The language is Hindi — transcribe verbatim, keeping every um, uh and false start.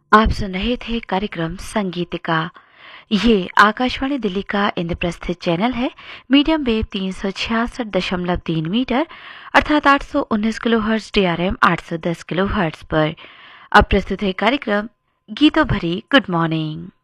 आप सुन रहे थे कार्यक्रम संगीतिका। ये आकाशवाणी दिल्ली का इंद्रप्रस्थ चैनल है। मीडियम वेव तीन सौ छियासठ दशमलव तीन मीटर अर्थात आठ सौ उन्नीस kilo hertz D R M आठ सौ दस किलो हर्ट्ज पर। अब प्रस्तुत है कार्यक्रम गीतों भरी गुड मॉर्निंग।